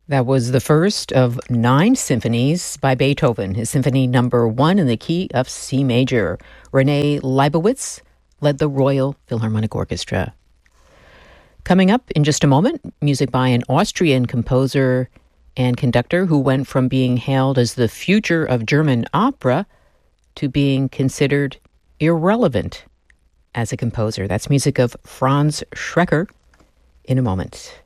That was the first of 9 symphonies by Beethoven, his Symphony Number 1 in the key of C major. Renee Leibowitz led the Royal Philharmonic Orchestra. Coming up in just a moment, music by an Austrian composer and conductor who went from being hailed as the future of German opera to being considered irrelevant as a composer. That's music of Franz Schreker in a moment.